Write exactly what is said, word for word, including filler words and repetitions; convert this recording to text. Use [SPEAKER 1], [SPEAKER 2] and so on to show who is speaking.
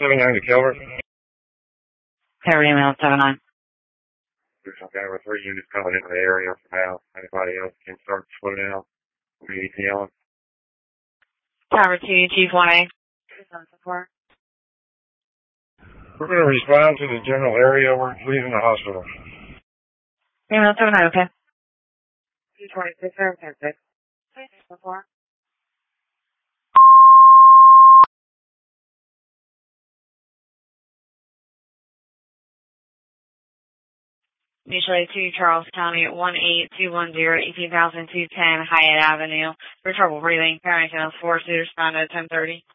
[SPEAKER 1] seven nine to Kilbert.
[SPEAKER 2] Cover email seven nine.
[SPEAKER 1] Okay, with three units coming into the area for now. Anybody else can start to slow down. We'll be ETLing.
[SPEAKER 2] Tower two, Chief one A.
[SPEAKER 1] We're going to respond to the general area. We're leaving the hospital.
[SPEAKER 2] Email seven nine, okay.
[SPEAKER 3] two twenty-six, seven ten six. Before.
[SPEAKER 2] Mutually two, Charles County, one eight two one zero, eighteen thousand two ten Hyatt Avenue. For trouble breathing, Parenton four, to respond at ten thirty.